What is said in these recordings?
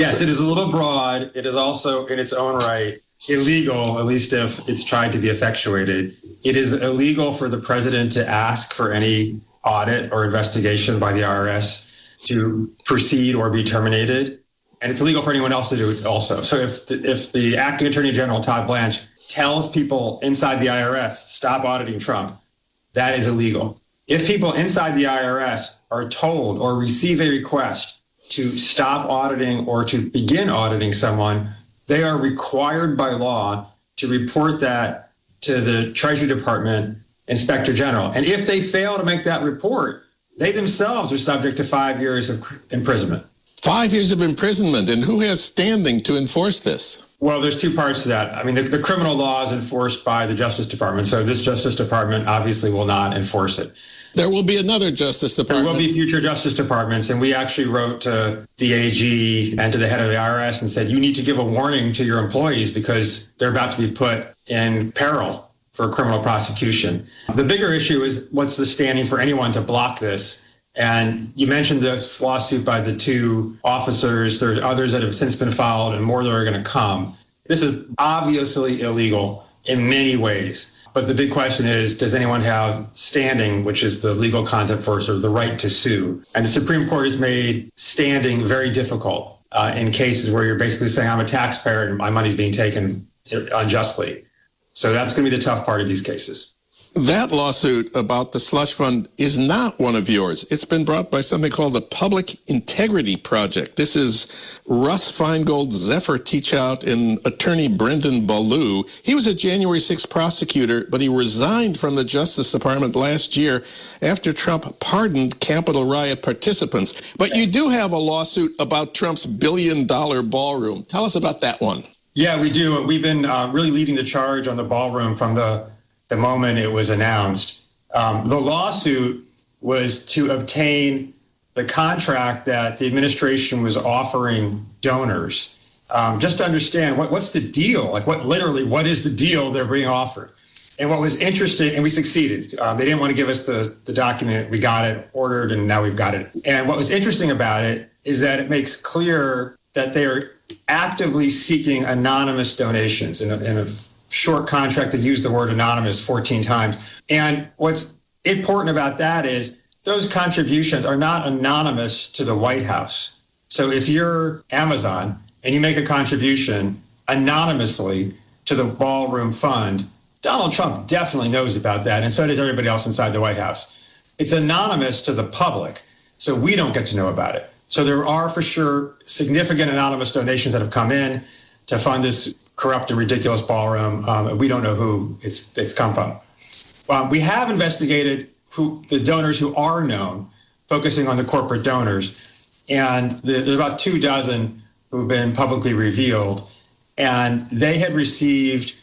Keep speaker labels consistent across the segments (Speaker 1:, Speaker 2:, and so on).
Speaker 1: Yes, it is a little broad. It is also, in its own right, illegal, at least if it's tried to be effectuated. It is illegal for the president to ask for any audit or investigation by the IRS to proceed or be terminated. And it's illegal for anyone else to do it also. So if the acting Attorney General, Todd Blanche, tells people inside the IRS, stop auditing Trump, that is illegal. If people inside the IRS are told or receive a request to stop auditing or to begin auditing someone, they are required by law to report that to the Treasury Department Inspector General. And if they fail to make that report, they themselves are subject to 5 years of imprisonment.
Speaker 2: 5 years of imprisonment. And who has standing to enforce this?
Speaker 1: Well, there's two parts to that. I mean, the criminal law is enforced by the Justice Department. So this Justice Department obviously will not enforce it.
Speaker 2: There will be another Justice Department.
Speaker 1: There will be future Justice Departments. And we actually wrote to the AG and to the head of the IRS and said, you need to give a warning to your employees because they're about to be put in peril for criminal prosecution. The bigger issue is what's the standing for anyone to block this? And you mentioned this lawsuit by the two officers. There are others that have since been filed and more that are going to come. This is obviously illegal in many ways. But the big question is, does anyone have standing, which is the legal concept for sort of the right to sue? And the Supreme Court has made standing very difficult in cases where you're basically saying, I'm a taxpayer and my money's being taken unjustly. So that's going to be the tough part of these cases.
Speaker 2: That lawsuit about the slush fund is not one of yours. It's been brought by something called the Public Integrity Project. This is Russ Feingold's Zephyr Teachout and attorney Brendan Ballou. He was a January 6th prosecutor, but he resigned from the Justice Department last year after Trump pardoned Capitol riot participants. But you do have a lawsuit about Trump's billion-dollar ballroom. Tell us about that one.
Speaker 1: Yeah, we do. We've been really leading the charge on the ballroom from the moment it was announced. The lawsuit was to obtain the contract that the administration was offering donors. Just to understand what's the deal? Like what is the deal they're being offered? And what was interesting, and we succeeded. They didn't want to give us the document. We got it ordered and now we've got it. And what was interesting about it is that it makes clear that they're actively seeking anonymous donations in a short contract that used the word anonymous 14 times. And what's important about that is those contributions are not anonymous to the White House. So if you're Amazon and you make a contribution anonymously to the Ballroom Fund, Donald Trump definitely knows about that, and so does everybody else inside the White House. It's anonymous to the public, so we don't get to know about it. So there are for sure significant anonymous donations that have come in to fund this corrupt and ridiculous ballroom. We don't know who it's come from. We have investigated the donors who are known, focusing on the corporate donors. And there's about 24 who've been publicly revealed. And they had received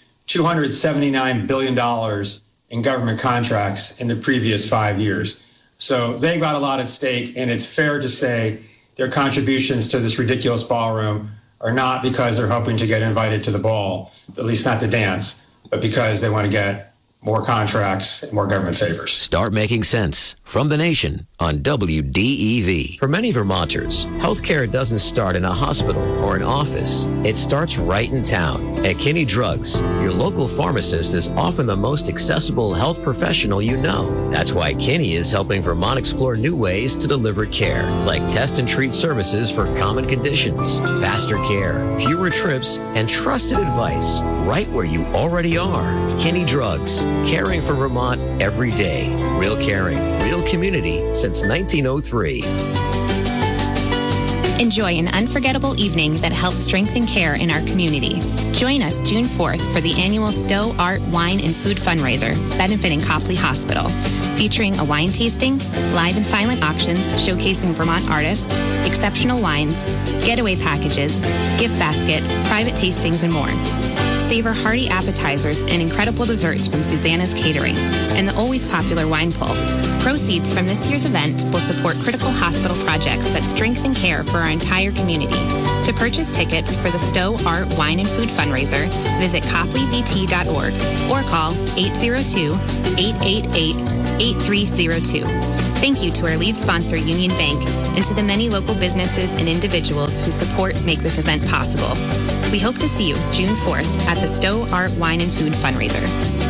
Speaker 1: $279 billion in government contracts in the previous 5 years. So they got a lot at stake. And it's fair to say their contributions to this ridiculous ballroom are not because they're hoping to get invited to the ball, at least not the dance, but because they want to get more contracts and more government favors.
Speaker 3: Start making sense from The Nation on WDEV. For many Vermonters, healthcare doesn't start in a hospital or an office. It starts right in town. At Kinney Drugs, your local pharmacist is often the most accessible health professional you know. That's why Kinney is helping Vermont explore new ways to deliver care, like test and treat services for common conditions, faster care, fewer trips, and trusted advice right where you already are. Kinney Drugs, caring for Vermont every day. Real caring, real community since 1903.
Speaker 4: Enjoy an unforgettable evening that helps strengthen care in our community. Join us June 4th for the annual Stowe Art, Wine, and Food fundraiser benefiting Copley Hospital, featuring a wine tasting, live and silent auctions showcasing Vermont artists, exceptional wines, getaway packages, gift baskets, private tastings, and more. Savor hearty appetizers and incredible desserts from Susanna's Catering and the always popular wine pull. Proceeds from this year's event will support critical hospital projects that strengthen care for our entire community. To purchase tickets for the Stowe Art, Wine, and Food fundraiser, visit copleyvt.org or call 802-888-8302. Thank you to our lead sponsor, Union Bank, and to the many local businesses and individuals whose support make this event possible. We hope to see you June 4th at the Stowe Art, Wine, and Food fundraiser.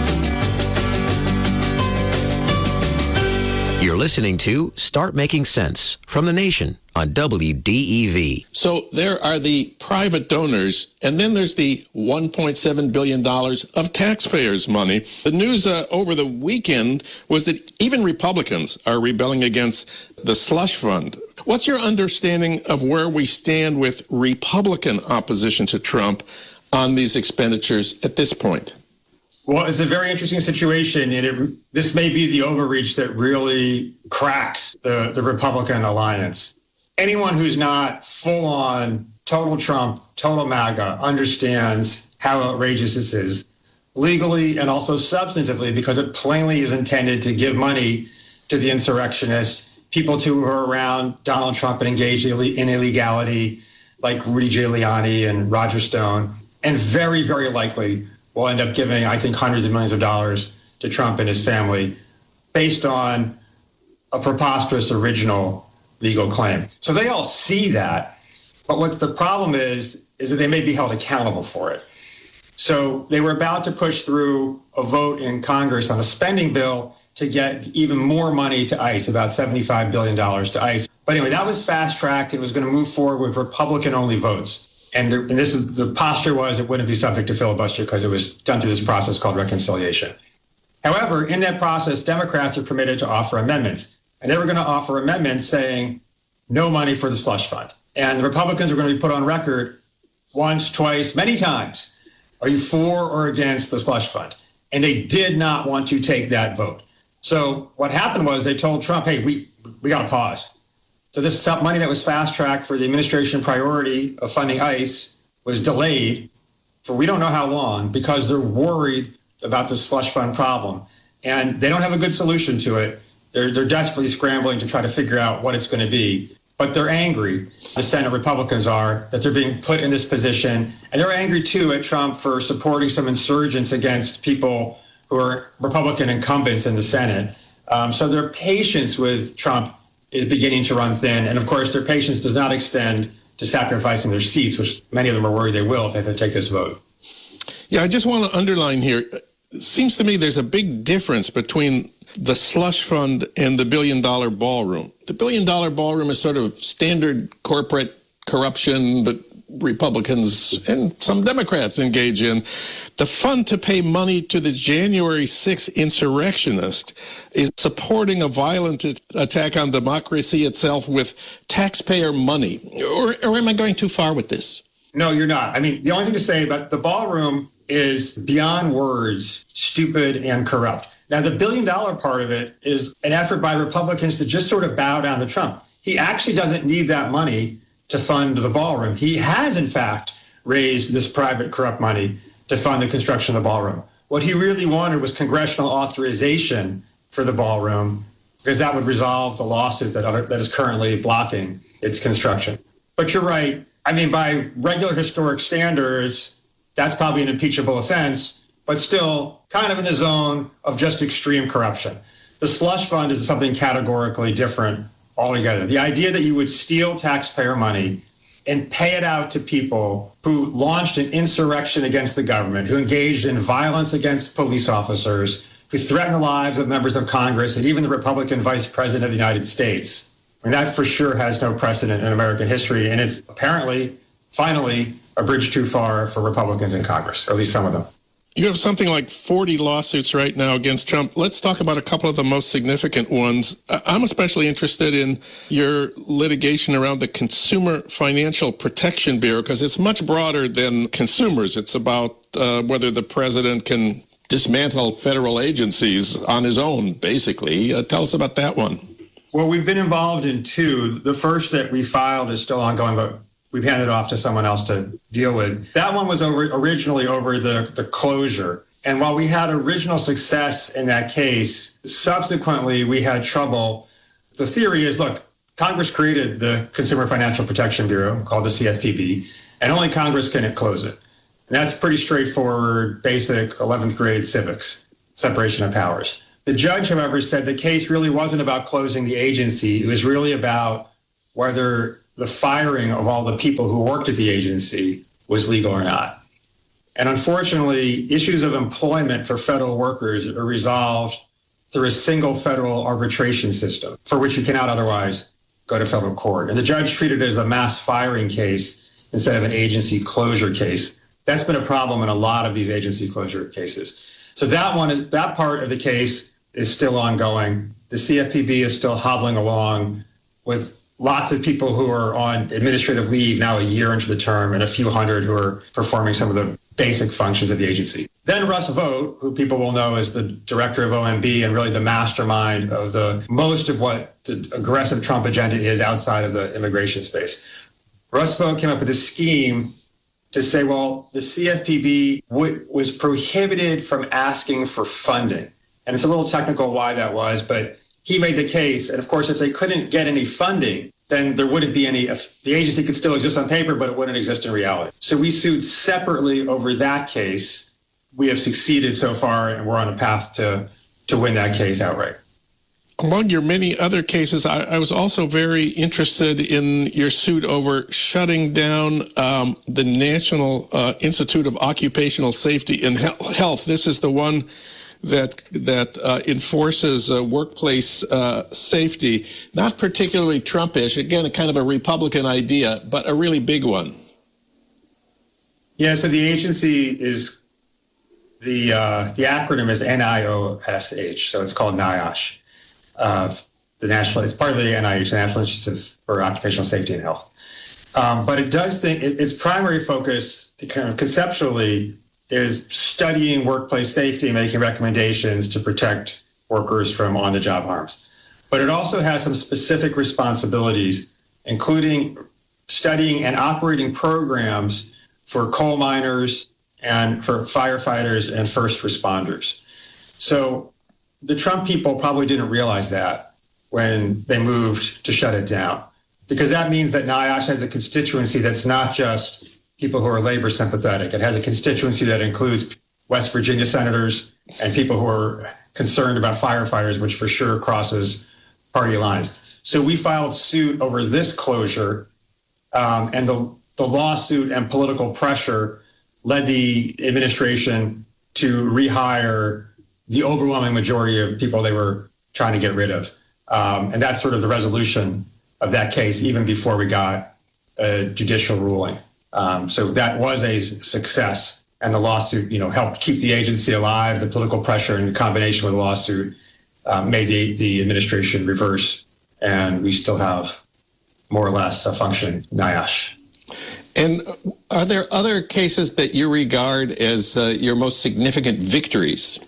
Speaker 3: You're listening to Start Making Sense from The Nation on WDEV.
Speaker 2: So there are the private donors, and then there's the $1.7 billion of taxpayers' money. The news over the weekend was that even Republicans are rebelling against the slush fund. What's your understanding of where we stand with Republican opposition to Trump on these expenditures at this point?
Speaker 1: Well, it's a very interesting situation, and this may be the overreach that really cracks the Republican alliance. Anyone who's not full-on total Trump, total MAGA understands how outrageous this is, legally and also substantively, because it plainly is intended to give money to the insurrectionists, people who are around Donald Trump and engaged in illegality, like Rudy Giuliani and Roger Stone, and very, very likely will end up giving, I think, hundreds of millions of dollars to Trump and his family based on a preposterous original legal claim. So they all see that. But what the problem is that they may be held accountable for it. So they were about to push through a vote in Congress on a spending bill to get even more money to ICE, about $75 billion to ICE. But anyway, that was fast-tracked. It was going to move forward with Republican-only votes. And the posture was it wouldn't be subject to filibuster because it was done through this process called reconciliation. However, in that process, Democrats are permitted to offer amendments. And they were going to offer amendments saying no money for the slush fund. And the Republicans are going to be put on record once, twice, many times. Are you for or against the slush fund? And they did not want to take that vote. So what happened was they told Trump, hey, we got to pause. So this money that was fast-tracked for the administration priority of funding ICE was delayed for we don't know how long because they're worried about the slush fund problem. And they don't have a good solution to it. They're desperately scrambling to try to figure out what it's going to be. But they're angry, the Senate Republicans are, that they're being put in this position. And they're angry, too, at Trump for supporting some insurgents against people who are Republican incumbents in the Senate. So their patience with Trump is beginning to run thin. And of course, their patience does not extend to sacrificing their seats, which many of them are worried they will if they have to take this vote.
Speaker 2: Yeah, I just want to underline here, it seems to me there's a big difference between the slush fund and the $1 billion ballroom. The $1 billion ballroom is sort of standard corporate corruption that Republicans and some Democrats engage in. The fund to pay money to the January 6th insurrectionist is supporting a violent attack on democracy itself with taxpayer money. Or am I going too far with this?
Speaker 1: No, you're not. I mean, the only thing to say about the ballroom is beyond words, stupid and corrupt. Now, the $1 billion part of it is an effort by Republicans to just sort of bow down to Trump. He actually doesn't need that money to fund the ballroom. He has, in fact, raised this private corrupt money to fund the construction of the ballroom. What he really wanted was congressional authorization for the ballroom because that would resolve the lawsuit that is currently blocking its construction. But you're right. I mean, by regular historic standards, that's probably an impeachable offense, but still kind of in the zone of just extreme corruption. The slush fund is something categorically different altogether. The idea that you would steal taxpayer money and pay it out to people who launched an insurrection against the government, who engaged in violence against police officers, who threatened the lives of members of Congress and even the Republican vice president of the United States. I mean, that for sure has no precedent in American history, and it's apparently, finally, a bridge too far for Republicans in Congress, or at least some of them.
Speaker 2: You have something like 40 lawsuits right now against Trump. Let's talk about a couple of the most significant ones. I'm especially interested in your litigation around the Consumer Financial Protection Bureau, because it's much broader than consumers. It's about whether the president can dismantle federal agencies on his own, basically. Tell us about that one.
Speaker 1: Well, we've been involved in two. The first that we filed is still ongoing, but we've handed off to someone else to deal with. That one was originally over the closure. And while we had original success in that case, subsequently we had trouble. The theory is, look, Congress created the Consumer Financial Protection Bureau, called the CFPB, and only Congress can close it. And that's pretty straightforward, basic 11th grade civics, separation of powers. The judge, however, said the case really wasn't about closing the agency. It was really about whether the firing of all the people who worked at the agency was legal or not. And unfortunately, issues of employment for federal workers are resolved through a single federal arbitration system for which you cannot otherwise go to federal court. And the judge treated it as a mass firing case instead of an agency closure case. That's been a problem in a lot of these agency closure cases. So that part of the case is still ongoing. The CFPB is still hobbling along with lots of people who are on administrative leave now a year into the term and a few hundred who are performing some of the basic functions of the agency. Then Russ Vought, who people will know as the director of OMB and really the mastermind of most of what the aggressive Trump agenda is outside of the immigration space. Russ Vought came up with a scheme to say, well, the CFPB was prohibited from asking for funding. And it's a little technical why that was, but he made the case. And of course, if they couldn't get any funding, then there wouldn't be any, the agency could still exist on paper, but it wouldn't exist in reality. So we sued separately over that case. We have succeeded so far, and we're on a path to win that case outright.
Speaker 2: Among your many other cases, I was also very interested in your suit over shutting down the National Institute of Occupational Safety and Health. This is the one that enforces workplace safety, not particularly Trumpish, again, a kind of a Republican idea, but a really big one.
Speaker 1: Yeah, so the agency is, the acronym is NIOSH, so it's called NIOSH. It's part of the NIH, the National Institute for Occupational Safety and Health. But it does think its primary focus, kind of conceptually, is studying workplace safety and making recommendations to protect workers from on-the-job harms. But it also has some specific responsibilities, including studying and operating programs for coal miners and for firefighters and first responders. So the Trump people probably didn't realize that when they moved to shut it down, because that means that NIOSH has a constituency that's not just people who are labor sympathetic. It has a constituency that includes West Virginia senators and people who are concerned about firefighters, which for sure crosses party lines. So we filed suit over this closure, and the lawsuit and political pressure led the administration to rehire the overwhelming majority of people they were trying to get rid of. And that's sort of the resolution of that case, even before we got a judicial ruling. So that was a success, and the lawsuit, helped keep the agency alive. The political pressure and the combination with the lawsuit made the administration reverse, and we still have more or less a functioning NIOSH.
Speaker 2: And are there other cases that you regard as your most significant victories?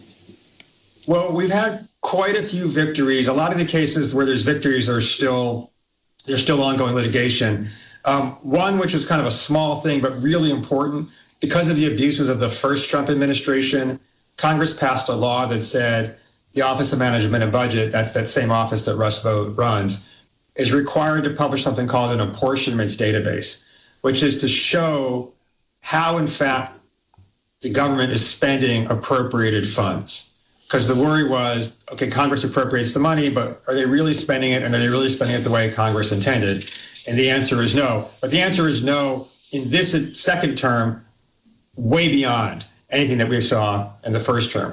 Speaker 1: Well, we've had quite a few victories. A lot of the cases where there's victories there's still ongoing litigation. One, which was kind of a small thing, but really important, because of the abuses of the first Trump administration, Congress passed a law that said the Office of Management and Budget, that's that same office that Russ Vought runs, is required to publish something called an apportionments database, which is to show how, in fact, the government is spending appropriated funds. Because the worry was, okay, Congress appropriates the money, but are they really spending it, and are they really spending it the way Congress intended? And the answer is no. But the answer is no in this second term, way beyond anything that we saw in the first term.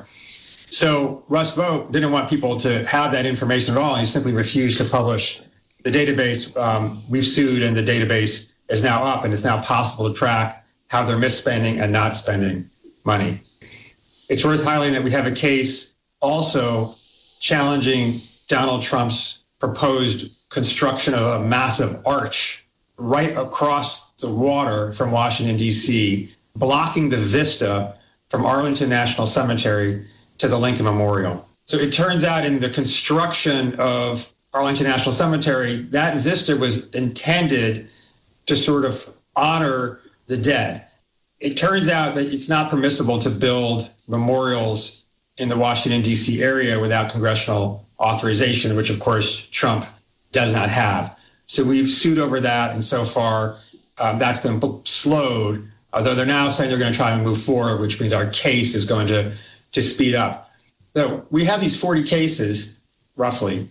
Speaker 1: So Russ Vought didn't want people to have that information at all. He simply refused to publish the database. We've sued, and the database is now up, and it's now possible to track how they're misspending and not spending money. It's worth highlighting that we have a case also challenging Donald Trump's proposed construction of a massive arch right across the water from Washington, D.C., blocking the vista from Arlington National Cemetery to the Lincoln Memorial. So it turns out in the construction of Arlington National Cemetery, that vista was intended to sort of honor the dead. It turns out that it's not permissible to build memorials in the Washington, D.C. area without congressional authorization, which, of course, Trump does not have. So we've sued over that, and so far that's been slowed, although they're now saying they're going to try and move forward, which means our case is going to speed up. So we have these 40 cases, roughly.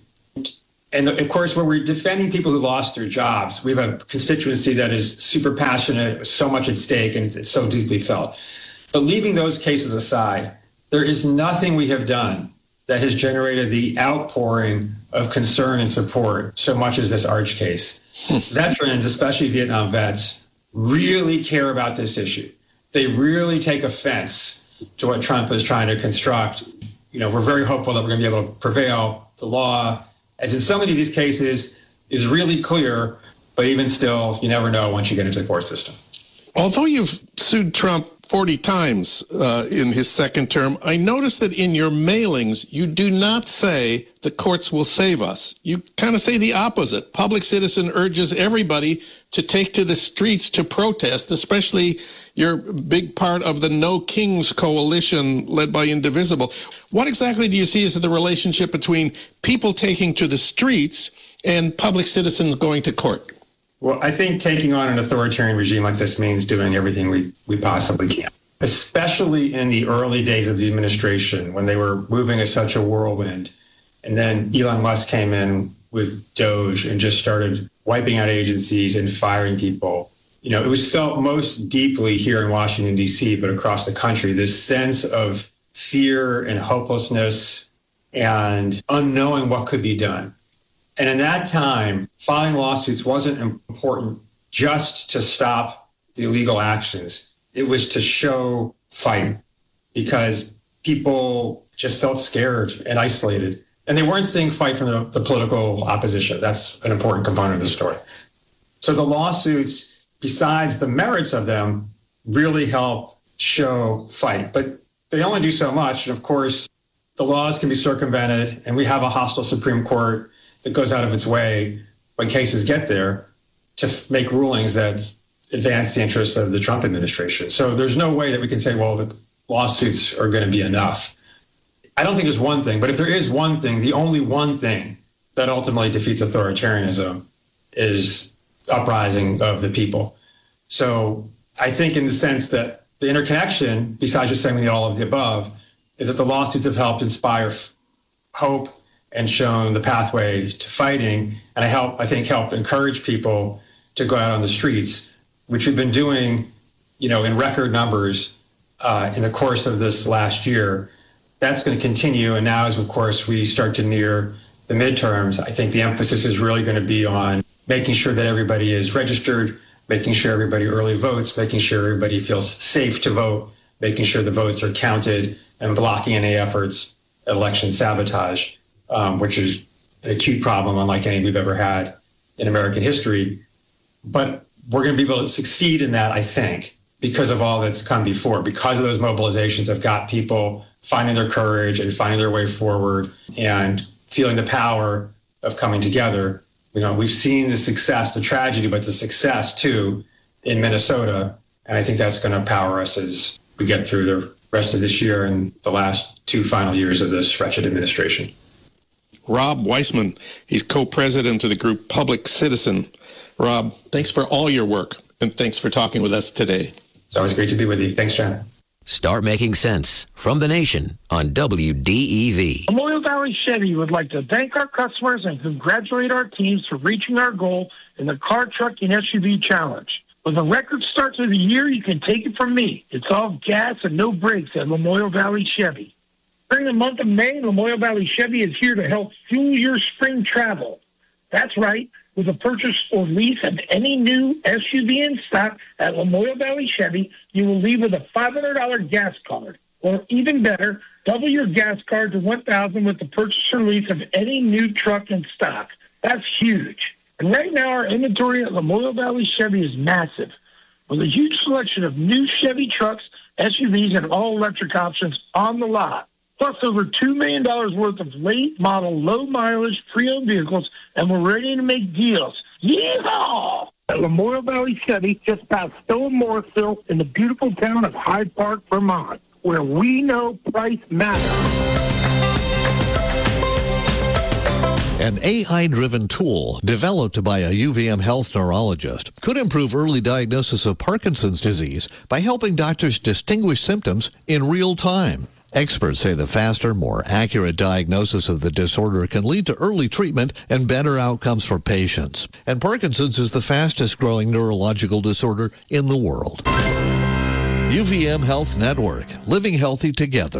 Speaker 1: And of course, when we're defending people who lost their jobs, we have a constituency that is super passionate, so much at stake, and it's so deeply felt. But leaving those cases aside, there is nothing we have done that has generated the outpouring of concern and support so much as this Arch case. Veterans, especially Vietnam vets, really care about this issue. They really take offense to what Trump is trying to construct. We're very hopeful that we're going to be able to prevail. The law, as in so many of these cases, is really clear, but even still, you never know once you get into the court system.
Speaker 2: Although you've sued Trump 40 times in his second term, I noticed that in your mailings, you do not say the courts will save us. You kind of say the opposite. Public Citizen urges everybody to take to the streets to protest, especially your big part of the No Kings coalition led by Indivisible. What exactly do you see as the relationship between people taking to the streets and Public Citizens going to court?
Speaker 1: Well, I think taking on an authoritarian regime like this means doing everything we possibly can, especially in the early days of the administration when they were moving at such a whirlwind. And then Elon Musk came in with Doge and just started wiping out agencies and firing people. It was felt most deeply here in Washington, D.C., but across the country, this sense of fear and hopelessness and unknowing what could be done. And in that time, filing lawsuits wasn't important just to stop the illegal actions. It was to show fight because people just felt scared and isolated. And they weren't seeing fight from the political opposition. That's an important component of the story. So the lawsuits, besides the merits of them, really help show fight. But they only do so much. And of course, the laws can be circumvented, and we have a hostile Supreme Court that goes out of its way when cases get there to make rulings that advance the interests of the Trump administration. So there's no way that we can say, well, the lawsuits are going to be enough. I don't think there's one thing, but if there is one thing, the only one thing that ultimately defeats authoritarianism is uprising of the people. So I think in the sense that the interconnection, besides just saying all of the above, is that the lawsuits have helped inspire hope and shown the pathway to fighting, and I think helped encourage people to go out on the streets, which we've been doing, in record numbers in the course of this last year. That's going to continue, and now as, of course, we start to near the midterms, I think the emphasis is really going to be on making sure that everybody is registered, making sure everybody early votes, making sure everybody feels safe to vote, making sure the votes are counted, and blocking any efforts at election sabotage. Which is an acute problem unlike any we've ever had in American history. But we're going to be able to succeed in that, I think, because of all that's come before, because of those mobilizations have got people finding their courage and finding their way forward and feeling the power of coming together. We've seen the success, the tragedy, but the success, too, in Minnesota. And I think that's going to power us as we get through the rest of this year and the last 2 final years of this wretched administration.
Speaker 2: Rob Weissman, he's co-president of the group Public Citizen. Rob, thanks for all your work, and thanks for talking with us today.
Speaker 1: It's always great to be with you. Thanks, John.
Speaker 3: Start making sense from the nation on WDEV.
Speaker 5: Memorial Valley Chevy would like to thank our customers and congratulate our teams for reaching our goal in the Car, Truck, and SUV Challenge. With a record start to the year, you can take it from me. It's all gas and no brakes at Memorial Valley Chevy. During the month of May, Memorial Valley Chevy is here to help fuel your spring travel. That's right. With a purchase or lease of any new SUV in stock at Memorial Valley Chevy, you will leave with a $500 gas card. Or even better, double your gas card to $1,000 with the purchase or lease of any new truck in stock. That's huge. And right now, our inventory at Memorial Valley Chevy is massive, with a huge selection of new Chevy trucks, SUVs, and all-electric options on the lot. Plus over $2 million worth of late model, low mileage, pre-owned vehicles, and we're ready to make deals. Yeehaw! At Memorial Valley Chevy, just past Stowe and Morrisville, in the beautiful town of Hyde Park, Vermont, where we know price matters.
Speaker 6: An AI-driven tool developed by a UVM health neurologist could improve early diagnosis of Parkinson's disease by helping doctors distinguish symptoms in real time. Experts say the faster, more accurate diagnosis of the disorder can lead to early treatment and better outcomes for patients. And Parkinson's is the fastest growing neurological disorder in the world. UVM Health Network, living healthy together.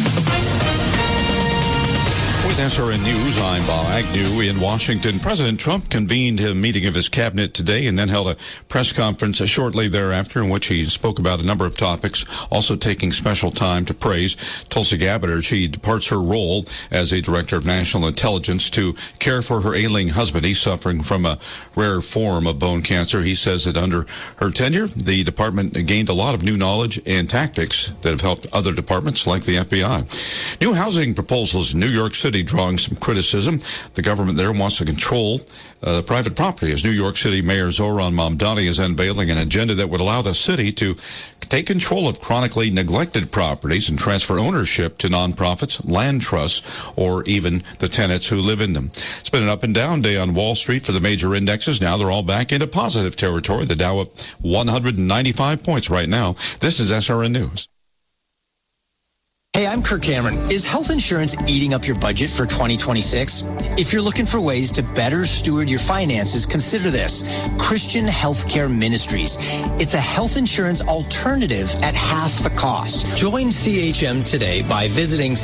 Speaker 7: With SRN News, I'm Bob Agnew in Washington. President Trump convened a meeting of his cabinet today and then held a press conference shortly thereafter in which he spoke about a number of topics, also taking special time to praise Tulsi Gabbard. She departs her role as a director of national intelligence to care for her ailing husband. He's suffering from a rare form of bone cancer. He says that under her tenure, the department gained a lot of new knowledge and tactics that have helped other departments like the FBI. New housing proposals in New York City drawing some criticism. The government there wants to control private property as New York City Mayor Zohran Mamdani is unveiling an agenda that would allow the city to take control of chronically neglected properties and transfer ownership to nonprofits, land trusts, or even the tenants who live in them. It's been an up and down day on Wall Street for the major indexes. Now they're all back into positive territory. The Dow up 195 points right now. This is SRN News.
Speaker 8: Hey, I'm Kirk Cameron. Is health insurance eating up your budget for 2026? If you're looking for ways to better steward your finances, consider this. Christian Healthcare Ministries. It's a health insurance alternative at half the cost. Join CHM today by visiting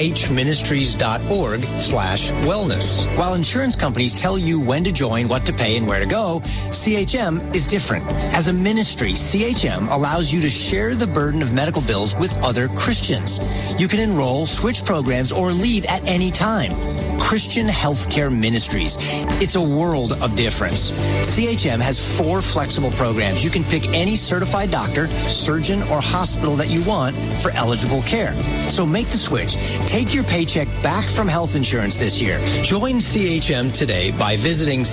Speaker 8: chministries.org/wellness. While insurance companies tell you when to join, what to pay, and where to go, CHM is different. As a ministry, CHM allows you to share the burden of medical bills with other Christians. You can enroll, switch programs, or leave at any time. Christian Healthcare Ministries. It's a world of difference. CHM has 4 flexible programs. You can pick any certified doctor, surgeon, or hospital that you want for eligible care. So make the switch. Take your paycheck back from health insurance this year. Join CHM today by visiting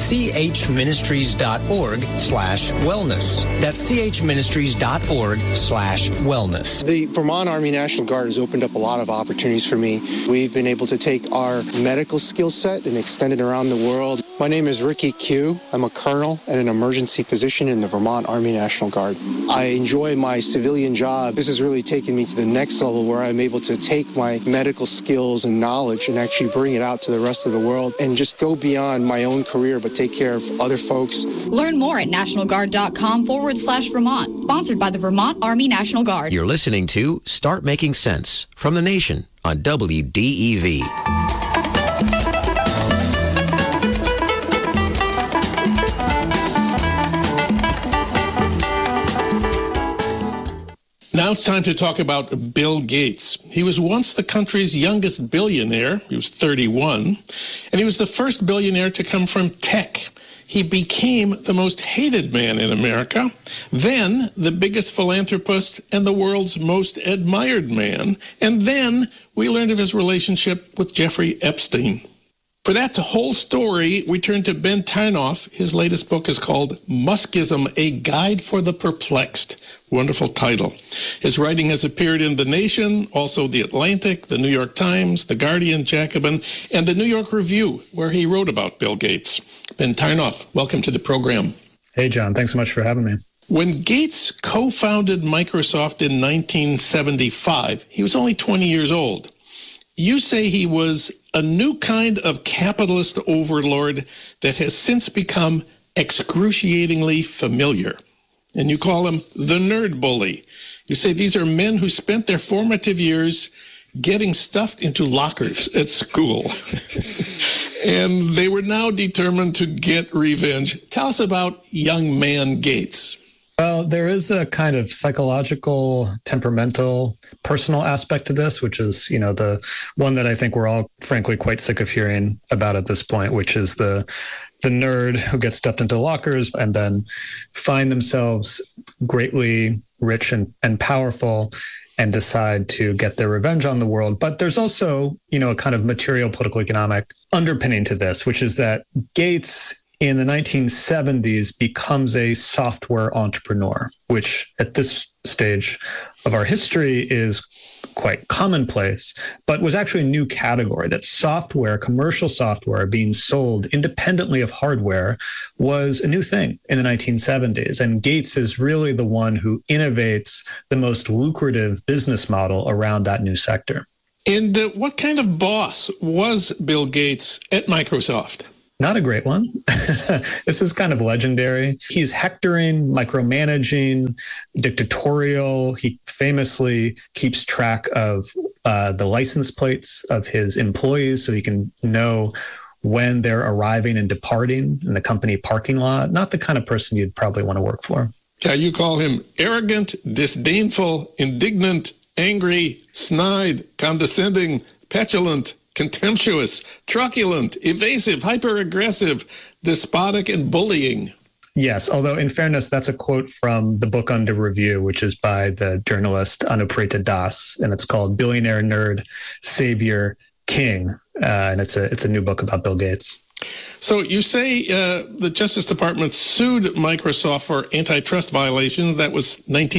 Speaker 8: chministries.org/wellness. That's chministries.org/wellness.
Speaker 9: The Vermont Army National Guard has opened up a lot of opportunities for me. We've been able to take our medical skill set and extend it around the world. My name is Ricky Q. I'm a colonel and an emergency physician in the Vermont Army National Guard. I enjoy my civilian job. This has really taken me to the next level where I'm able to take my medical skills and knowledge and actually bring it out to the rest of the world and just go beyond my own career but take care of other folks.
Speaker 10: Learn more at nationalguard.com/Vermont. Sponsored by the Vermont Army National Guard.
Speaker 3: You're listening to Start Making Sense from the Nation on WDEV.
Speaker 2: Now it's time to talk about Bill Gates. He was once the country's youngest billionaire. He was 31, and he was the first billionaire to come from tech. He became the most hated man in America, then the biggest philanthropist and the world's most admired man, and then we learned of his relationship with Jeffrey Epstein. For that whole story, we turn to Ben Tarnoff. His latest book is called Muskism, A Guide for the Perplexed. Wonderful title. His writing has appeared in The Nation, also The Atlantic, The New York Times, The Guardian, Jacobin, and The New York Review, where he wrote about Bill Gates. Ben Tarnoff, welcome to the program.
Speaker 11: Hey, John. Thanks so much for having me.
Speaker 2: When Gates co-founded Microsoft in 1975, he was only 20 years old. You say he was a new kind of capitalist overlord that has since become excruciatingly familiar. And you call him the nerd bully. You say these are men who spent their formative years getting stuffed into lockers at school. And they were now determined to get revenge. Tell us about young man Gates.
Speaker 11: Well, there is a kind of psychological, temperamental, personal aspect to this, which is, the one that I think we're all, frankly, quite sick of hearing about at this point, which is the nerd who gets stuffed into lockers and then find themselves greatly rich and powerful and decide to get their revenge on the world. But there's also, a kind of material political economic underpinning to this, which is that Gates in the 1970s becomes a software entrepreneur, which at this stage of our history is quite commonplace, but was actually a new category. That software, commercial software being sold independently of hardware was a new thing in the 1970s. And Gates is really the one who innovates the most lucrative business model around that new sector.
Speaker 2: And what kind of boss was Bill Gates at Microsoft?
Speaker 11: Not a great one. This is kind of legendary. He's hectoring, micromanaging, dictatorial. He famously keeps track of the license plates of his employees so he can know when they're arriving and departing in the company parking lot. Not the kind of person you'd probably want to work for.
Speaker 2: Yeah, you call him arrogant, disdainful, indignant, angry, snide, condescending, petulant, contemptuous, truculent, evasive, hyper-aggressive, despotic, and bullying.
Speaker 11: Yes, although in fairness, that's a quote from the book under review, which is by the journalist Anuprita Das, and it's called Billionaire Nerd Savior King, and it's a new book about Bill Gates.
Speaker 2: So you say the Justice Department sued Microsoft for antitrust violations. That was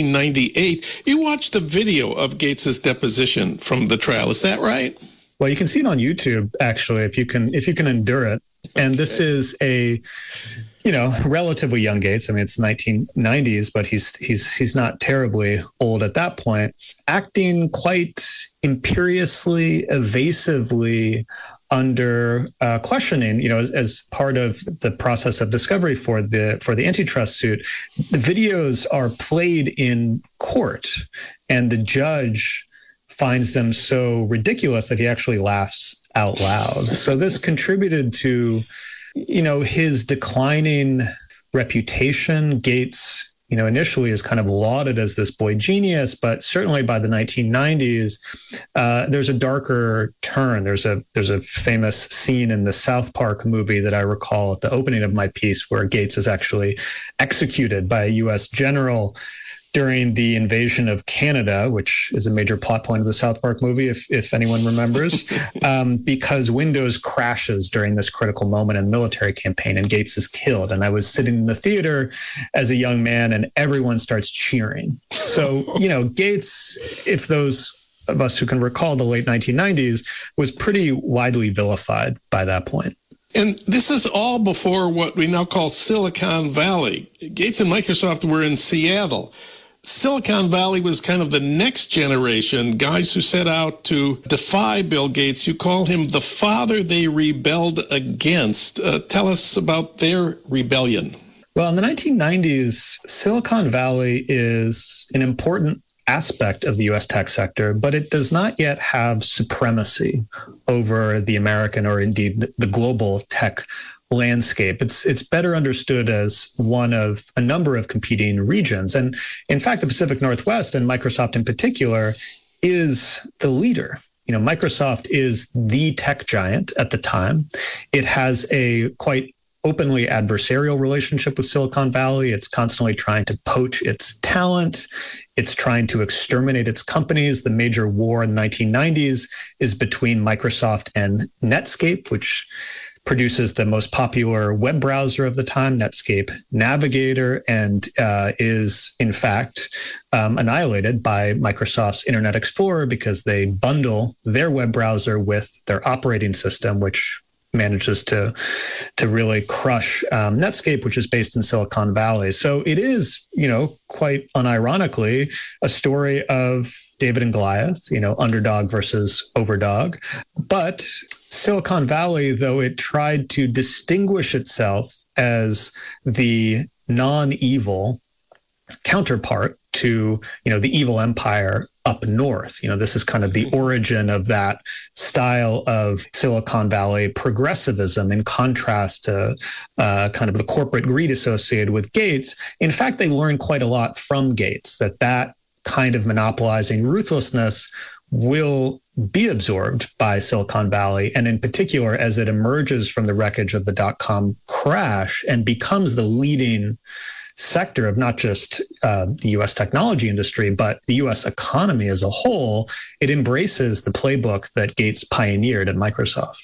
Speaker 2: 1998. You watched the video of Gates's deposition from the trial. Is that right?
Speaker 11: Well, you can see it on YouTube, actually, if you can endure it. And this is a, relatively young Gates. I mean, it's the 1990s, but he's not terribly old at that point, acting quite imperiously, evasively under questioning, as part of the process of discovery for the antitrust suit. The videos are played in court, and the judge finds them so ridiculous that he actually laughs out loud. So this contributed to, his declining reputation. Gates, initially is kind of lauded as this boy genius, but certainly by the 1990s, there's a darker turn. There's a famous scene in the South Park movie that I recall at the opening of my piece where Gates is actually executed by a U.S. general during the invasion of Canada, which is a major plot point of the South Park movie, if anyone remembers, because Windows crashes during this critical moment in the military campaign and Gates is killed. And I was sitting in the theater as a young man and everyone starts cheering. So, Gates, if those of us who can recall the late 1990s, was pretty widely vilified by that point.
Speaker 2: And this is all before what we now call Silicon Valley. Gates and Microsoft were in Seattle. Silicon Valley was kind of the next generation, guys who set out to defy Bill Gates. You call him the father they rebelled against. Tell us about their rebellion.
Speaker 11: Well, in the 1990s, Silicon Valley is an important aspect of the U.S. tech sector, but it does not yet have supremacy over the American or indeed the global tech landscape. It's better understood as one of a number of competing regions. And in fact, the Pacific Northwest and Microsoft in particular is the leader. Microsoft is the tech giant at the time. It has a quite openly adversarial relationship with Silicon Valley. It's constantly trying to poach its talent. It's trying to exterminate its companies. The major war in the 1990s is between Microsoft and Netscape, which produces the most popular web browser of the time, Netscape Navigator, and is in fact annihilated by Microsoft's Internet Explorer because they bundle their web browser with their operating system, which manages to really crush Netscape, which is based in Silicon Valley. So it is, quite unironically, a story of David and Goliath, underdog versus overdog. But Silicon Valley, though it tried to distinguish itself as the non-evil counterpart to, the evil empire up north. This is kind of the origin of that style of Silicon Valley progressivism in contrast to kind of the corporate greed associated with Gates. In fact, they learned quite a lot from Gates, that kind of monopolizing ruthlessness will be absorbed by Silicon Valley, and in particular, as it emerges from the wreckage of the dot-com crash and becomes the leading sector of not just the U.S. technology industry, but the U.S. economy as a whole, it embraces the playbook that Gates pioneered at Microsoft.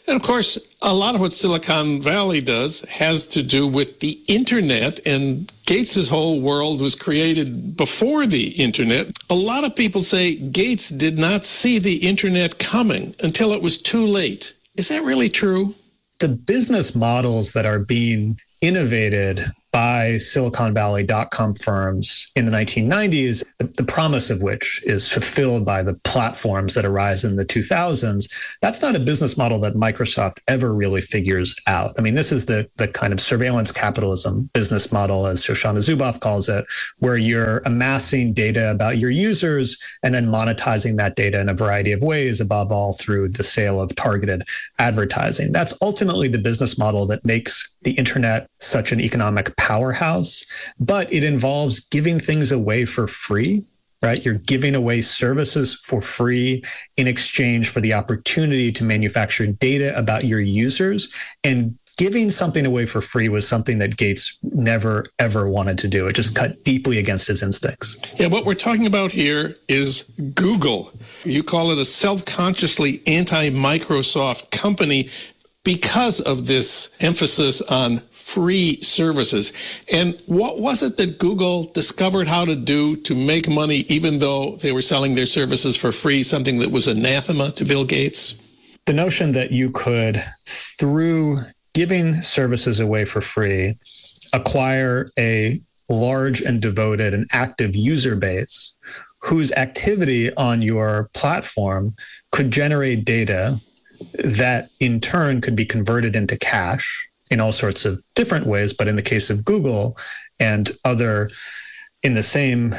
Speaker 2: And of course, a lot of what Silicon Valley does has to do with the internet, and Gates's whole world was created before the internet. A lot of people say Gates did not see the internet coming until it was too late. Is that really true?
Speaker 11: The business models that are being innovated by Silicon Valley .com firms in the 1990s, the promise of which is fulfilled by the platforms that arise in the 2000s, that's not a business model that Microsoft ever really figures out. I mean, this is the kind of surveillance capitalism business model, as Shoshana Zuboff calls it, where you're amassing data about your users and then monetizing that data in a variety of ways, above all through the sale of targeted advertising. That's ultimately the business model that makes the internet such an economic powerhouse, but it involves giving things away for free, right? You're giving away services for free in exchange for the opportunity to manufacture data about your users. And giving something away for free was something that Gates never, ever wanted to do. It just cut deeply against his instincts.
Speaker 2: Yeah, what we're talking about here is Google. You call it a self-consciously anti-Microsoft company because of this emphasis on free services. And what was it that Google discovered how to do to make money, even though they were selling their services for free, something that was anathema to Bill Gates?
Speaker 11: The notion that you could, through giving services away for free, acquire a large and devoted and active user base whose activity on your platform could generate data that in turn could be converted into cash in all sorts of different ways. But in the case of Google and other in the same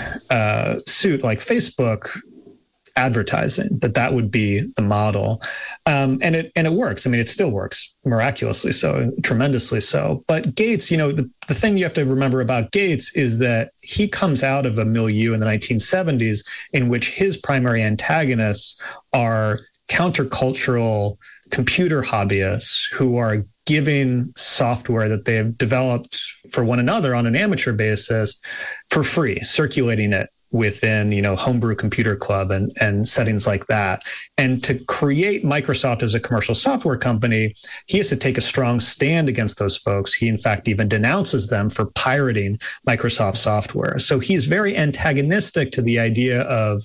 Speaker 11: suit like Facebook, advertising, that would be the model. And it works. I mean, it still works miraculously so, tremendously so. But Gates, the thing you have to remember about Gates is that he comes out of a milieu in the 1970s in which his primary antagonists are countercultural computer hobbyists who are giving software that they have developed for one another on an amateur basis for free, circulating it within, homebrew computer club and settings like that. And to create Microsoft as a commercial software company, he has to take a strong stand against those folks. He, in fact, even denounces them for pirating Microsoft software. So he's very antagonistic to the idea of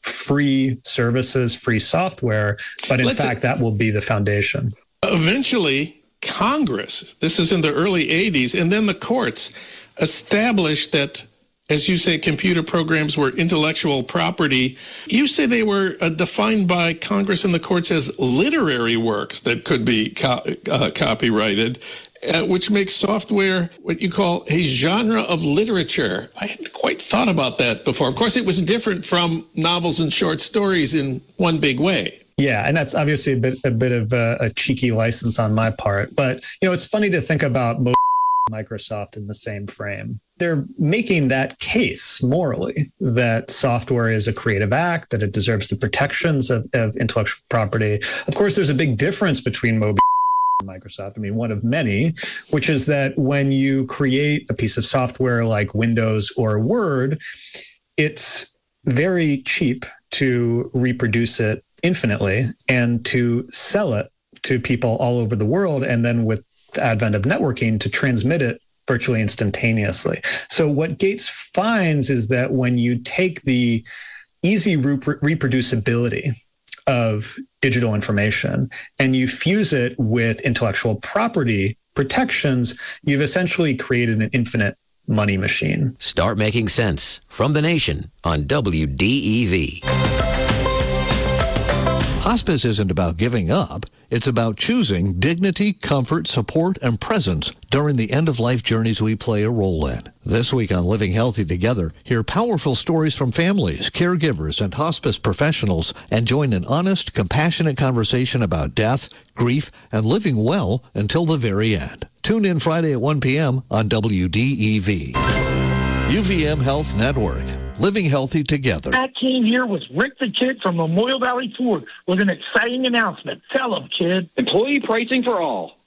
Speaker 11: free services, free software. But in fact, that will be the foundation.
Speaker 2: Eventually, Congress, this is in the early 80s, and then the courts established that, as you say, computer programs were intellectual property. You say they were defined by Congress and the courts as literary works that could be copyrighted, which makes software what you call a genre of literature. I hadn't quite thought about that before. Of course, it was different from novels and short stories in one big way.
Speaker 11: Yeah, and that's obviously a bit of a cheeky license on my part. But, it's funny to think about Microsoft in the same frame. They're making that case morally that software is a creative act, that it deserves the protections of intellectual property. Of course, there's a big difference between Moby and Microsoft. I mean, one of many, which is that when you create a piece of software like Windows or Word, it's very cheap to reproduce it infinitely and to sell it to people all over the world. And then with the advent of networking, to transmit it virtually instantaneously. So what Gates finds is that when you take the easy reproducibility of digital information and you fuse it with intellectual property protections, you've essentially created an infinite money machine.
Speaker 3: Start making sense from The Nation on WDEV.
Speaker 6: Hospice isn't about giving up. It's about choosing dignity, comfort, support, and presence during the end-of-life journeys we play a role in. This week on Living Healthy Together, hear powerful stories from families, caregivers, and hospice professionals, and join an honest, compassionate conversation about death, grief, and living well until the very end. Tune in Friday at 1 p.m. on WDEV. UVM Health Network. Living Healthy Together.
Speaker 5: I came here with Rick the Kid from Memorial Valley Ford with an exciting announcement. Tell him, kid.
Speaker 12: Employee pricing for all.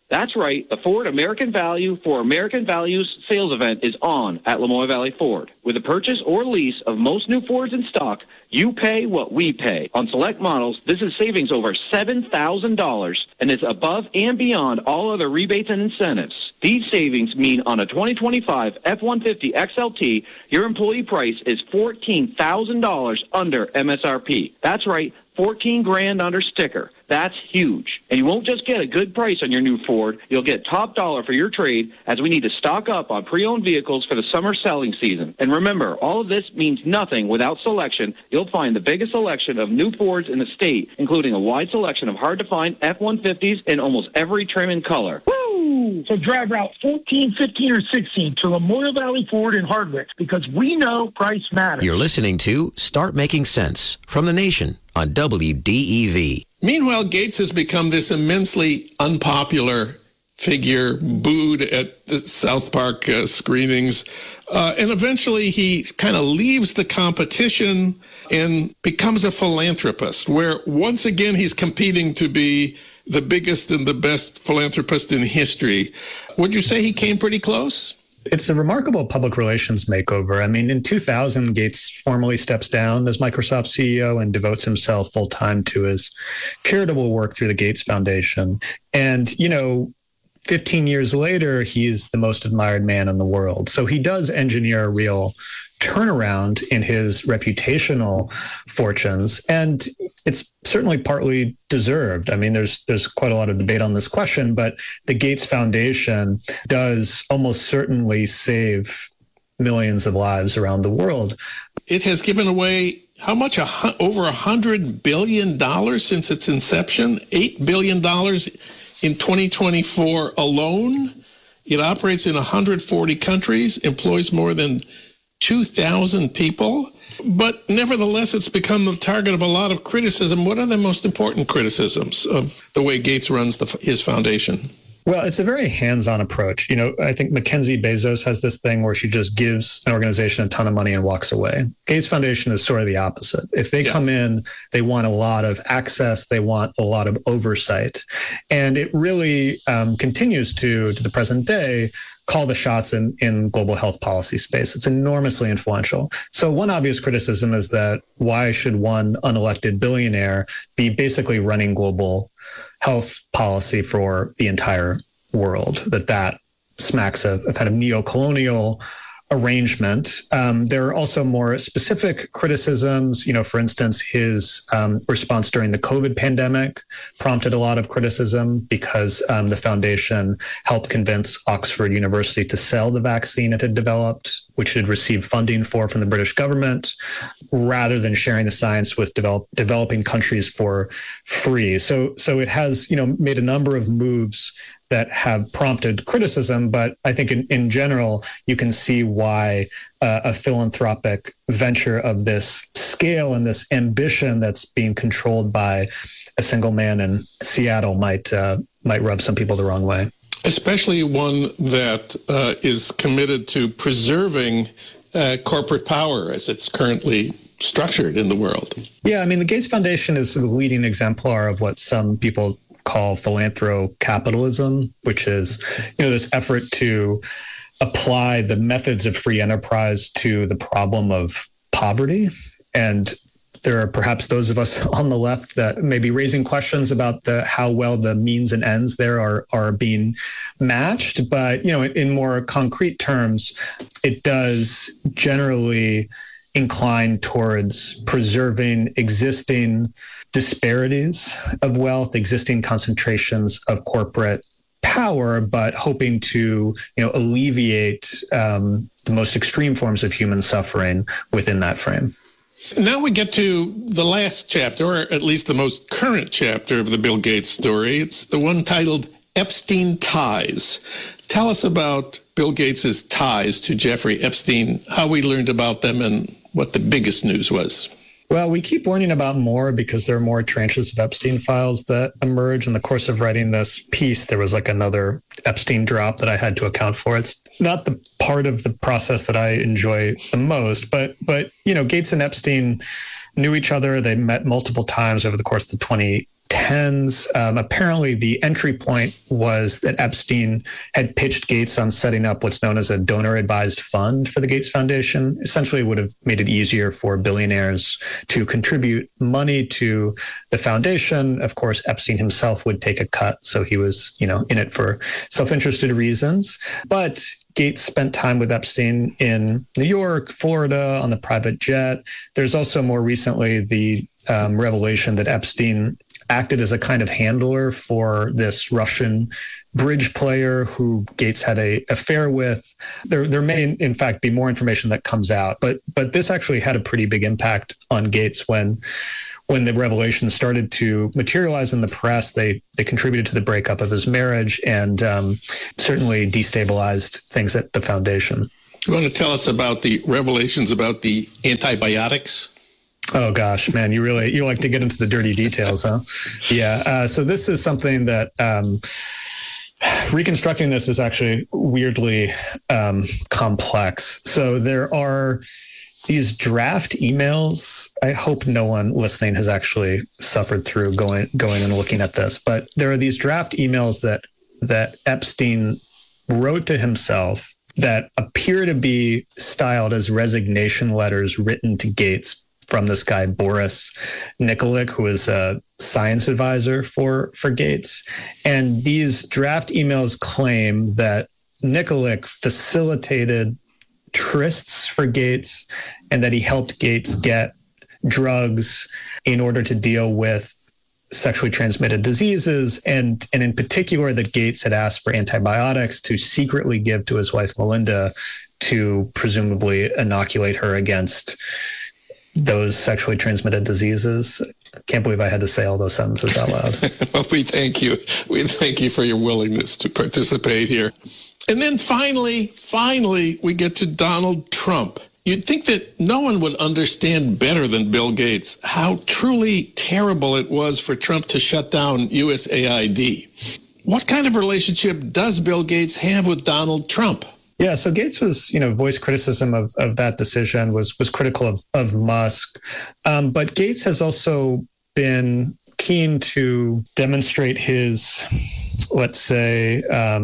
Speaker 12: That's right. The Ford American Value for American Values sales event is on at Lamoille Valley Ford. With a purchase or lease of most new Fords in stock, you pay what we pay. On select models, this is savings over $7,000, and it's above and beyond all other rebates and incentives. These savings mean on a 2025 F-150 XLT, your employee price is $14,000 under MSRP. That's right, $14,000 under sticker. That's huge. And you won't just get a good price on your new Ford. You'll get top dollar for your trade, as we need to stock up on pre-owned vehicles for the summer selling season. And remember, all of this means nothing without selection. You'll find the biggest selection of new Fords in the state, including a wide selection of hard-to-find F-150s in almost every trim and color.
Speaker 5: Woo! So drive Route 14, 15, or 16 to Lamoille Valley Ford in Hardwick, because we know price matters.
Speaker 3: You're listening to Start Making Sense from The Nation on WDEV.
Speaker 2: Meanwhile, Gates has become this immensely unpopular figure, booed at the South Park screenings. And eventually he kind of leaves the competition and becomes a philanthropist, where once again he's competing to be the biggest and the best philanthropist in history. Would you say he came pretty close?
Speaker 11: It's a remarkable public relations makeover. I mean, in 2000, Gates formally steps down as Microsoft CEO and devotes himself full time to his charitable work through the Gates Foundation. And, 15 years later, he's the most admired man in the world. So he does engineer a real turnaround in his reputational fortunes. And it's certainly partly deserved. I mean, there's quite a lot of debate on this question, but the Gates Foundation does almost certainly save millions of lives around the world.
Speaker 2: It has given away how much? Over $100 billion since its inception, $8 billion in 2024 alone. It operates in 140 countries, employs more than 2,000 people. But nevertheless, it's become the target of a lot of criticism. What are the most important criticisms of the way Gates runs his foundation?
Speaker 11: Well, it's a very hands-on approach. I think Mackenzie Bezos has this thing where she just gives an organization a ton of money and walks away. Gates Foundation is sort of the opposite. If they come in, they want a lot of access. They want a lot of oversight. And it really continues to the present day, call the shots in global health policy space. It's enormously influential. So one obvious criticism is that why should one unelected billionaire be basically running global health policy for the entire world? That smacks of a kind of neo-colonial arrangement. There are also more specific criticisms. For instance, his response during the COVID pandemic prompted a lot of criticism because the foundation helped convince Oxford University to sell the vaccine it had developed, which it had received funding for from the British government, rather than sharing the science with developing countries for free. So it has, made a number of moves that have prompted criticism, but I think in general, you can see why a philanthropic venture of this scale and this ambition that's being controlled by a single man in Seattle might rub some people the wrong way.
Speaker 2: Especially one that is committed to preserving corporate power as it's currently structured in the world.
Speaker 11: Yeah, I mean, the Gates Foundation is the leading exemplar of what some people call philanthrocapitalism, which is, this effort to apply the methods of free enterprise to the problem of poverty. And there are perhaps those of us on the left that may be raising questions about how well the means and ends there are being matched. But, in more concrete terms, it does generally incline towards preserving existing disparities of wealth, existing concentrations of corporate power, but hoping to, alleviate the most extreme forms of human suffering within that frame.
Speaker 2: Now we get to the last chapter, or at least the most current chapter of the Bill Gates story. It's the one titled Epstein Ties. Tell us about Bill Gates's ties to Jeffrey Epstein, how we learned about them, and what the biggest news was.
Speaker 11: Well, we keep learning about more because there are more tranches of Epstein files that emerge. In the course of writing this piece, there was another Epstein drop that I had to account for. It's not the part of the process that I enjoy the most, but Gates and Epstein knew each other. They met multiple times over the course of the 2010s. Apparently, the entry point was that Epstein had pitched Gates on setting up what's known as a donor-advised fund for the Gates Foundation. Essentially, would have made it easier for billionaires to contribute money to the foundation. Of course, Epstein himself would take a cut, so he was, in it for self-interested reasons. But Gates spent time with Epstein in New York, Florida, on the private jet. There's also more recently the revelation that Epstein acted as a kind of handler for this Russian bridge player who Gates had an affair with. There may, in fact, be more information that comes out, but this actually had a pretty big impact on Gates when the revelations started to materialize in the press. They contributed to the breakup of his marriage and certainly destabilized things at the foundation.
Speaker 2: You want to tell us about the revelations about the antibiotics?
Speaker 11: Oh gosh, man, you like to get into the dirty details, huh? Yeah. So this is something that reconstructing this is actually weirdly complex. So there are these draft emails. I hope no one listening has actually suffered through going and looking at this, but there are these draft emails that Epstein wrote to himself that appear to be styled as resignation letters written to Gates from this guy, Boris Nikolic, who is a science advisor for Gates. And these draft emails claim that Nikolic facilitated trysts for Gates and that he helped Gates get drugs in order to deal with sexually transmitted diseases, and in particular that Gates had asked for antibiotics to secretly give to his wife Melinda to presumably inoculate her against those sexually transmitted diseases. I can't believe I had to say all those sentences out loud.
Speaker 2: Well, we thank you. We thank you for your willingness to participate here. And then finally, we get to Donald Trump. You'd think that no one would understand better than Bill Gates how truly terrible it was for Trump to shut down USAID. What kind of relationship does Bill Gates have with Donald Trump?
Speaker 11: Yeah, so Gates was, voiced criticism of that decision, was critical of Musk. But Gates has also been keen to demonstrate his, let's say,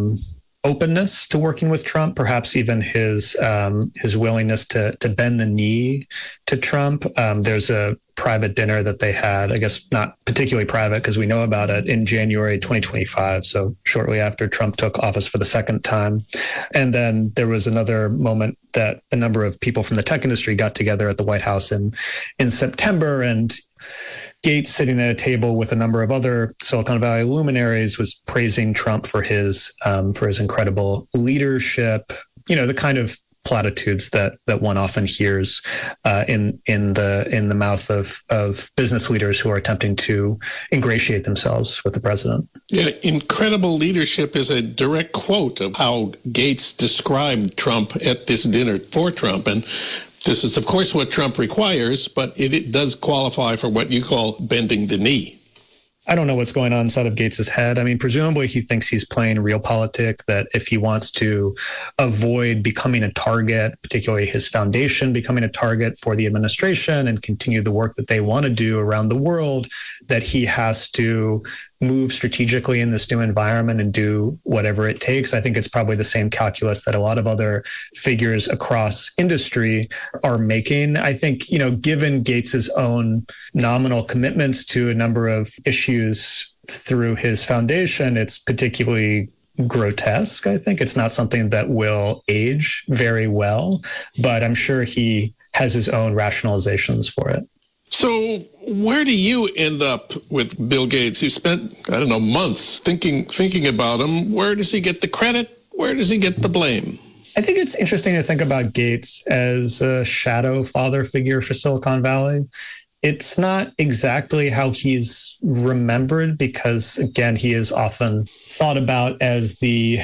Speaker 11: openness to working with Trump, perhaps even his willingness to bend the knee to Trump. There's a private dinner that they had, I guess not particularly private because we know about it, in January 2025, so shortly after Trump took office for the second time. And then there was another moment that a number of people from the tech industry got together at the White House in September, and Gates, sitting at a table with a number of other Silicon Valley luminaries, was praising Trump for his incredible leadership, the kind of platitudes that one often hears in the mouth of business leaders who are attempting to ingratiate themselves with the president.
Speaker 2: Yeah, incredible leadership is a direct quote of how Gates described Trump at this dinner for Trump. And this is, of course, what Trump requires, but it does qualify for what you call bending the knee.
Speaker 11: I don't know what's going on inside of Gates's head. I mean, presumably he thinks he's playing realpolitik, that if he wants to avoid becoming a target, particularly his foundation becoming a target for the administration and continue the work that they want to do around the world, that he has to move strategically in this new environment and do whatever it takes. I think it's probably the same calculus that a lot of other figures across industry are making. I think, given Gates's own nominal commitments to a number of issues through his foundation, it's particularly grotesque. I think it's not something that will age very well, but I'm sure he has his own rationalizations for it.
Speaker 2: So where do you end up with Bill Gates? You spent, months thinking about him. Where does he get the credit? Where does he get the blame?
Speaker 11: I think it's interesting to think about Gates as a shadow father figure for Silicon Valley. It's not exactly how he's remembered because, again, he is often thought about as the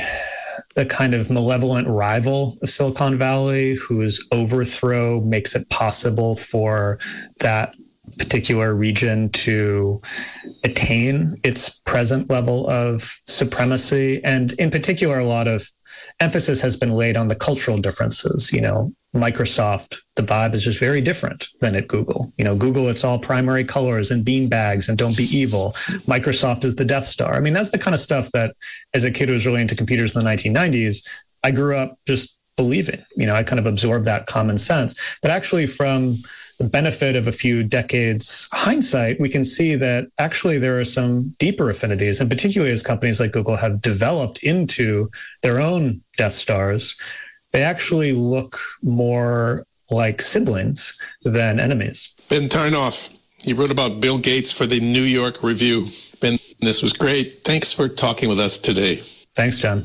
Speaker 11: kind of malevolent rival of Silicon Valley, whose overthrow makes it possible for that particular region to attain its present level of supremacy. And in particular, a lot of emphasis has been laid on the cultural differences. Microsoft, the vibe is just very different than at Google. Google, it's all primary colors and bean bags and don't be evil. Microsoft is the Death Star. I mean, that's the kind of stuff that as a kid who was really into computers in the 1990s, I grew up just believing. I kind of absorbed that common sense. But actually, from the benefit of a few decades hindsight, we can see that actually there are some deeper affinities, and particularly as companies like Google have developed into their own Death Stars, they actually look more like siblings than enemies.
Speaker 2: Ben Tarnoff, he wrote about Bill Gates for the New York Review. Ben, this was great. Thanks for talking with us today.
Speaker 11: Thanks, John.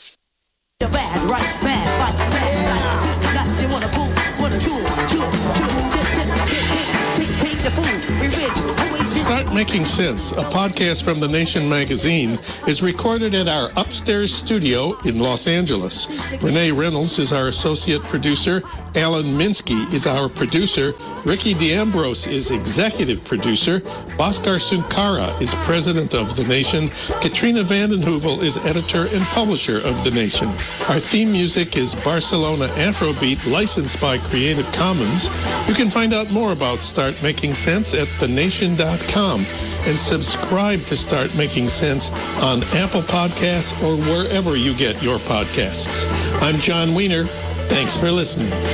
Speaker 2: Start Making Sense, a podcast from The Nation magazine, is recorded at our upstairs studio in Los Angeles. Renee Reynolds is our associate producer. Alan Minsky is our producer. Ricky D'Ambrose is executive producer. Bhaskar Sunkara is president of The Nation. Katrina vanden Heuvel is editor and publisher of The Nation. Our theme music is Barcelona Afrobeat, licensed by Creative Commons. You can find out more about Start Making Sense at thenation.com and subscribe to Start Making Sense on Apple Podcasts or wherever you get your podcasts. I'm John Wiener. Thanks for listening.